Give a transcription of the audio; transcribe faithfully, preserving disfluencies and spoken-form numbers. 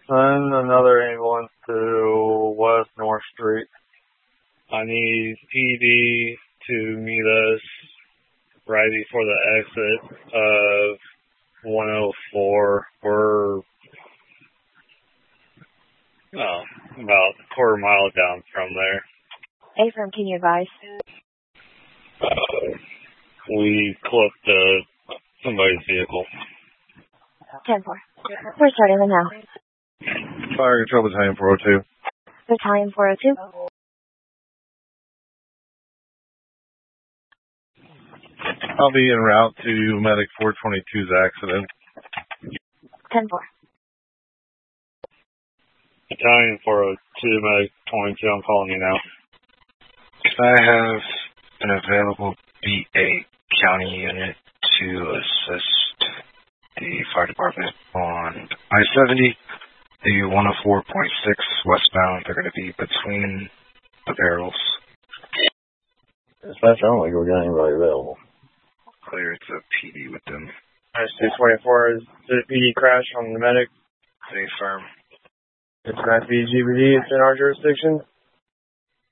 Send another ambulance to West North Street. I need P D to meet us right before the exit of one oh four. We're oh, about a quarter mile down from there. A-firm, can you advise? Uh, we clipped uh, somebody's vehicle. ten four. We're starting them now. Fire Control Battalion four oh two. Battalion four oh two. I'll be en route to Medic four twenty-two's accident. ten four. Battalion four oh two, Medic twenty-two, I'm calling you now. I have an available B eight county unit to assist the fire department on I seventy, the one oh four point six westbound. They're going to be between the barrels. Especially, I don't think we got anybody available. Clear, it's a P D with them. S two twenty-four, is the P D crash on the Medic? They firm. It's an S B G B D, it's in our jurisdiction.